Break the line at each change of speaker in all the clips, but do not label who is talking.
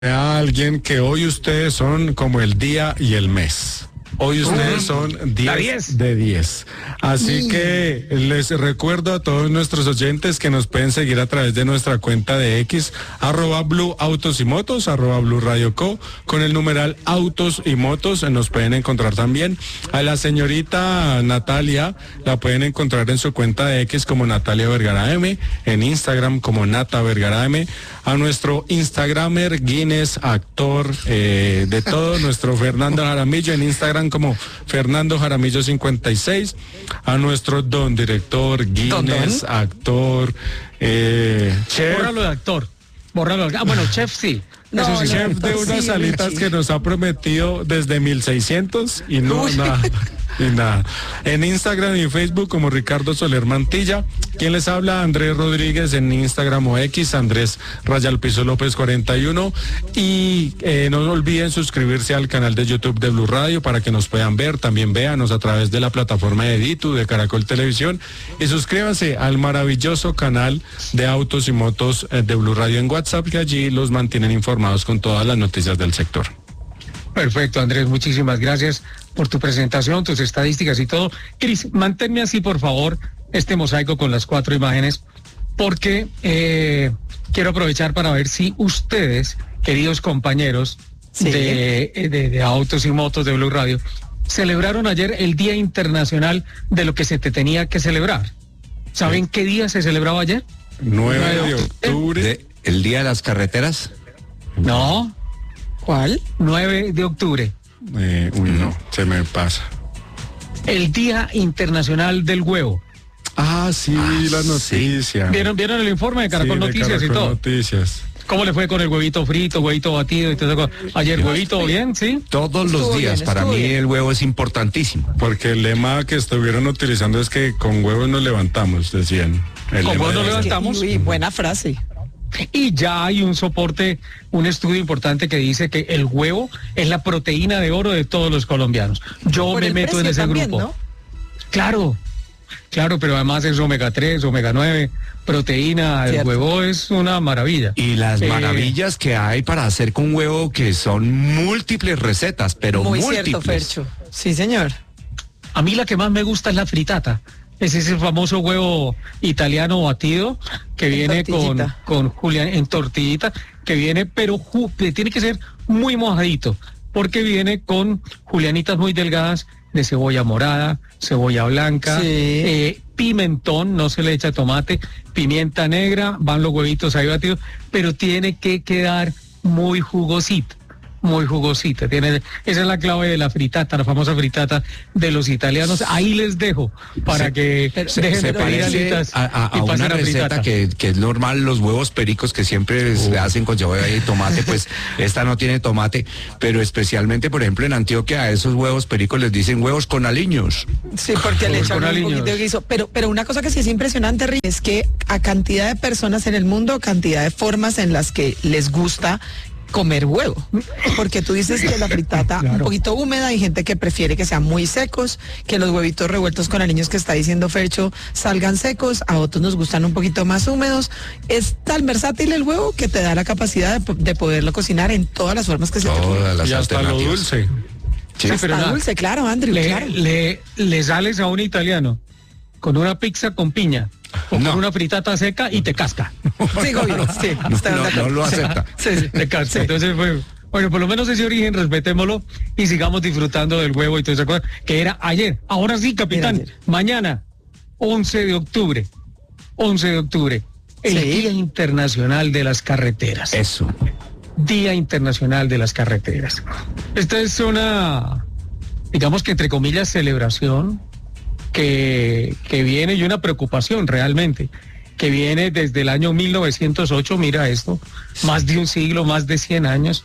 a alguien que hoy ustedes son como el día y el mes. Hoy ustedes son 10 de 10. Así que les recuerdo a todos nuestros oyentes que nos pueden seguir a través de nuestra cuenta de X, @Blue Autos y Motos, @Blue Radio Co, con el numeral Autos y Motos. Nos pueden encontrar también. A la señorita Natalia la pueden encontrar en su cuenta de X como Natalia Vergara M, en Instagram como Nata Vergara M. A nuestro Instagramer, Guinness, actor, de todo, nuestro Fernando Jaramillo en Instagram como Fernando Jaramillo 56, a nuestro don director, Guinness, actor, chef.
Bórralo de actor. Bueno, chef sí.
No,
Eso sí,
chef de unas alitas que nos ha prometido desde 1600 y no nada. Y nada. En Instagram y Facebook como Ricardo Soler Mantilla. ¿Quién les habla? Andrés Rodríguez en Instagram o X, Andrés _Piso López 41. Y no olviden suscribirse al canal de YouTube de Blue Radio para que nos puedan ver. También véanos a través de la plataforma de Ditu, de Caracol Televisión. Y suscríbanse al maravilloso canal de Autos y Motos de Blue Radio en WhatsApp, que allí los mantienen informados con todas las noticias del sector.
Perfecto, Andrés, muchísimas gracias por tu presentación, tus estadísticas y todo. Cris, manténme así, por favor, este mosaico con las 4 imágenes, porque quiero aprovechar para ver si ustedes, queridos compañeros de Autos y Motos de Blue Radio, celebraron ayer el Día Internacional de lo que se te tenía que celebrar. ¿Saben qué día se celebraba ayer?
9 de octubre.
¿El Día de las Carreteras?
No. ¿Cuál? 9 de octubre.
No, se me pasa.
El Día Internacional del Huevo.
Ah, sí, vi la noticia.
¿Vieron el informe de Caracol Noticias
Caracol
y todo?
Noticias.
¿Cómo le fue con el huevito frito, huevito batido y todo eso? Ayer huevito bien, ¿sí?
Todos los días, para mí el huevo es importantísimo.
Porque el lema que estuvieron utilizando es que con huevos nos levantamos, decían.
Con huevos nos levantamos.
Uy, buena frase.
Y ya hay un soporte, un estudio importante que dice que el huevo es la proteína de oro de todos los colombianos. Yo me meto en ese
también,
grupo.
¿no?
Claro, pero además es omega 3, omega 9, proteína, el huevo es una maravilla.
Y las maravillas que hay para hacer con huevo, que son múltiples recetas, pero
muy
múltiples.
cierto, Fercho. Sí, señor.
A mí la que más me gusta es la fritata. Es ese famoso huevo italiano batido que viene con Julián en tortillita, que viene, pero tiene que ser muy mojadito, porque viene con julianitas muy delgadas de cebolla morada, cebolla blanca, pimentón, no se le echa tomate, pimienta negra, van los huevitos ahí batidos, pero tiene que quedar muy jugosita. Esa es la clave de la fritata, la famosa fritata de los italianos. Ahí les dejo para que dejen de pedir alitas
a
y pasen
una
a
receta
fritata.
que es normal, los huevos pericos que siempre se hacen con cebolla y tomate, pues esta no tiene tomate, pero especialmente, por ejemplo, en Antioquia a esos huevos pericos les dicen huevos con aliños.
Sí, porque le echan un poquito de guiso. Pero una cosa que sí es impresionante, Rick, es que a cantidad de personas en el mundo, cantidad de formas en las que les gusta comer huevo, porque tú dices que la fritata un poquito húmeda, hay gente que prefiere que sean muy secos, que los huevitos revueltos con aliños que está diciendo Fercho salgan secos, a otros nos gustan un poquito más húmedos. Es tan versátil el huevo que te da la capacidad de poderlo cocinar en todas las formas que se te ocurran.
Y hasta lo dulce.
Sí, pero
está dulce, claro, Andrew, claro.
Le sales a un italiano con una pizza con piña o con una fritata seca y te casca.
Sí, obvio, sí.
No lo acepta.
Sí, te casca. Entonces bueno, por lo menos ese origen respetémoslo y sigamos disfrutando del huevo y toda esa cosa que era ayer. Ahora sí, capitán, mañana, 11 de octubre, el Día Internacional de las Carreteras.
Eso.
Día Internacional de las Carreteras. Esta es una, digamos que entre comillas, celebración que viene y una preocupación realmente, que viene desde el año 1908, mira esto, más de un siglo, más de 100 años,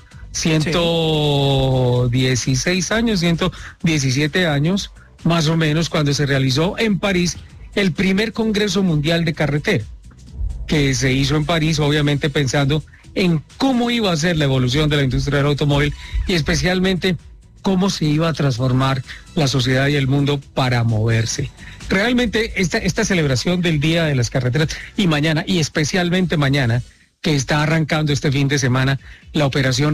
116 años, 117 años, más o menos, cuando se realizó en París el primer Congreso Mundial de Carretera, que se hizo en París, obviamente pensando en cómo iba a ser la evolución de la industria del automóvil y especialmente cómo se iba a transformar la sociedad y el mundo para moverse. Realmente esta celebración del Día de las Carreteras y mañana, y especialmente mañana, que está arrancando este fin de semana la operación